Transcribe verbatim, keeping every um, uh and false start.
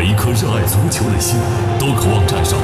每一颗热爱足球的心，都渴望站上